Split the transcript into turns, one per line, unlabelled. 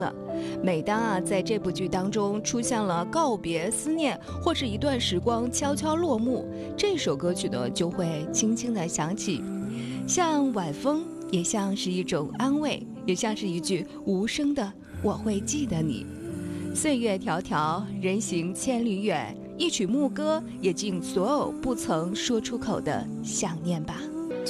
每当在这部剧当中出现了告别、思念，或是一段时光悄悄落幕，这首歌曲呢就会轻轻地响起，像晚风，也像是一种安慰，也像是一句无声的我会记得你。岁月迢迢，人行千里远，一曲牧歌也尽所有不曾说出口的想念吧。